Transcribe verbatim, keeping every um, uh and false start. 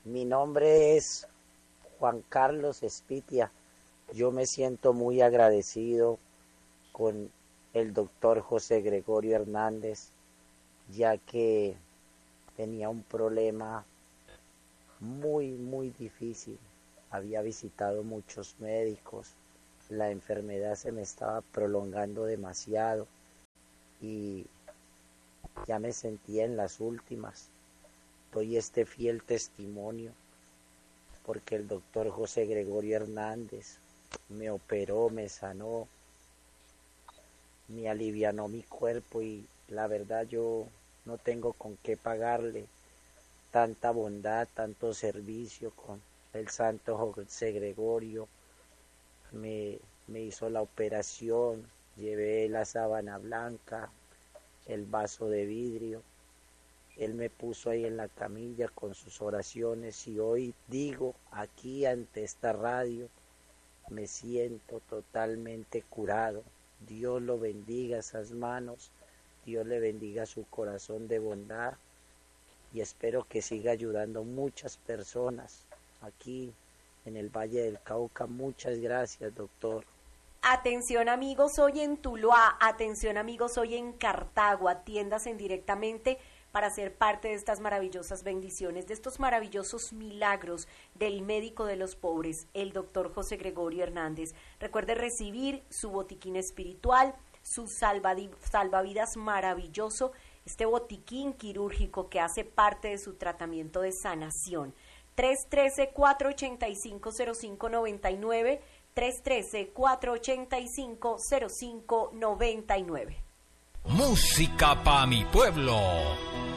Mi nombre es Juan Carlos Espitia. Yo me siento muy agradecido con el doctor José Gregorio Hernández, ya que tenía un problema muy, muy difícil. Había visitado muchos médicos, la enfermedad se me estaba prolongando demasiado y ya me sentía en las últimas. Doy este fiel testimonio porque el doctor José Gregorio Hernández me operó, me sanó, me alivianó mi cuerpo y la verdad yo no tengo con qué pagarle tanta bondad, tanto servicio con el santo José Gregorio. Me, me hizo la operación, llevé la sábana blanca, el vaso de vidrio. Él me puso ahí en la camilla con sus oraciones y hoy digo aquí ante esta radio, me siento totalmente curado. Dios lo bendiga esas manos, Dios le bendiga su corazón de bondad y espero que siga ayudando a muchas personas aquí en el Valle del Cauca. Muchas gracias, doctor. Atención amigos, hoy en Tuluá, atención amigos, hoy en Cartago, atiéndase directamente para ser parte de estas maravillosas bendiciones, de estos maravillosos milagros del médico de los pobres, el doctor José Gregorio Hernández. Recuerde recibir su botiquín espiritual, su salvavidas maravilloso, este botiquín quirúrgico que hace parte de su tratamiento de sanación. tres uno tres, cuatro ocho cinco, cero cinco nueve nueve, tres uno tres, cuatro ocho cinco, cero cinco nueve nueve. Música pa' mi pueblo.